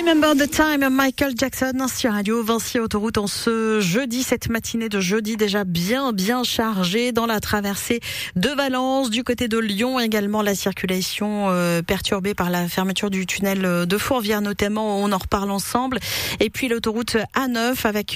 Remember the Time, Michael Jackson sur Radio Vinci Autoroute en ce jeudi, cette matinée de jeudi déjà bien chargée dans la traversée de Valence, du côté de Lyon également la circulation perturbée par la fermeture du tunnel de Fourvière notamment, on en reparle ensemble, et puis l'autoroute A9 avec